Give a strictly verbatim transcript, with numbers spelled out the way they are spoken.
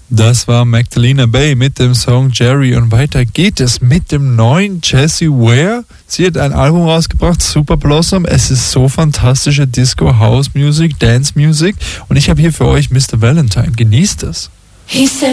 Das war Magdalena Bay mit dem Song Jerry und weiter geht es mit dem neuen Jessie Ware. Sie hat ein Album rausgebracht, Super Blossom. Es ist so fantastische Disco, House Music, Dance Music und ich habe hier für euch Mister Valentine. Genießt es.